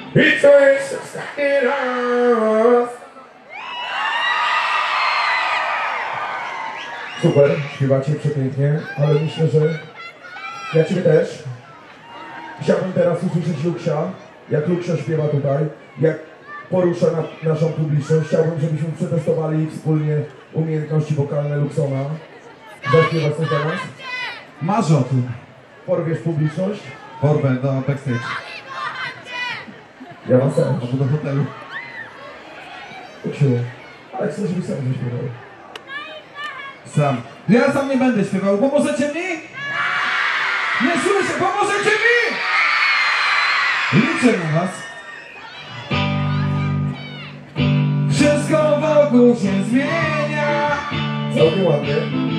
I to jest ostatni raz. Super, śpiewacie przepięknie, ale myślę, że ja ciebie też. Chciałbym teraz usłyszeć Luksia, jak Luksia śpiewa tutaj, jak porusza naszą publiczność. Chciałbym, żebyśmy przetestowali wspólnie umiejętności wokalne Luksona. Zaśpiewać coś dla nas? Marzę o tym. Porwiesz publiczność? Porwę do backstage. Ja mam też. Albo do hotelu. Luksiu, ale chcę, żebyś sam zaśpiewał. Sam. Ja sam nie będę śpiewał. Pomożecie mi? Nie słyszę. Pomożecie mi? Liczę na was. Wszystko wokół się zmienia. Całkiem ładnie.